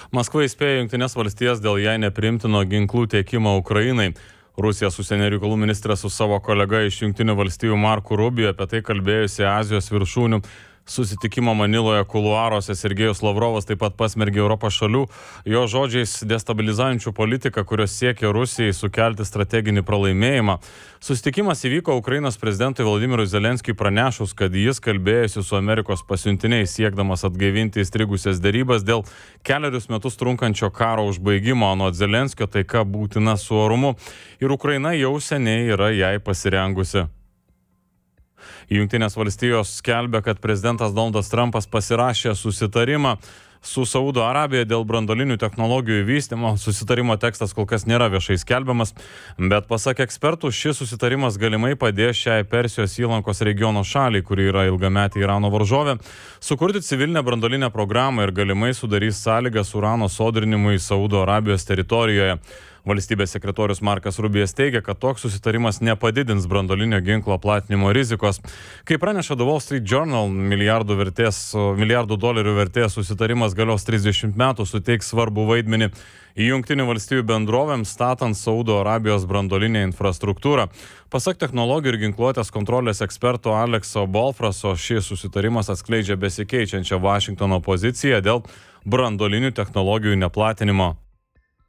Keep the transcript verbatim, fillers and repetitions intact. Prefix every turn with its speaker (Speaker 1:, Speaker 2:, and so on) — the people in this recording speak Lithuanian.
Speaker 1: Maskva įspėjo Jungtines valstijas dėl jai nepriimtino ginklų tiekimo Ukrainai. Rusijos užsienio reikalų ministras su savo kolega iš Jungtinių valstijų Marku Rubio apie tai kalbėjusi Azijos viršūnių susitikimo Maniloje kuluaruose. Sergejus Lavrovas taip pat pasmergė Europos šalių jo žodžiais destabilizuojančių politiką, kurios siekia Rusijai sukelti strateginį pralaimėjimą. Susitikimas įvyko Ukrainos prezidentui Volodymyrui Zelenskiui pranešus, kad jis kalbėjosi su Amerikos pasiuntiniais siekdamas atgaivinti įstrigusias derybas dėl keliarius metus trunkančio karo užbaigimo. Anot Zelenskio taika būtina su orumu ir Ukraina jau seniai yra jai pasirengusi. Jungtinės valstijos skelbia, kad prezidentas Donaldas Trumpas pasirašė susitarimą su Saudo Arabija dėl branduolinių technologijų vystymo. Susitarimo tekstas kol kas nėra viešai skelbiamas, bet pasak ekspertų, šis susitarimas galimai padės šiai Persijos įlankos regiono šaliai, kuri yra ilgametė Irano varžovė, sukurti civilinę branduolinę programą ir galimai sudarys sąlygas urano sodrinimui Saudo Arabijos teritorijoje. Valstybės sekretorius Markas Rubijas teigia, kad toks susitarimas nepadidins branduolinio ginklo platinimo rizikos. Kaip praneša The Wall Street Journal, milijardų, vertės, milijardų dolerių vertės susitarimas galios trisdešimt metų, suteiks svarbų vaidmenį Jungtinių valstijų bendrovėms statant Saudo Arabijos branduolinę infrastruktūrą. Pasak technologijų ir ginkluotės kontrolės eksperto Alekso Bolfraso, šis susitarimas atskleidžia besikeičiančią Vašingtono poziciją dėl branduolinių technologijų neplatinimo.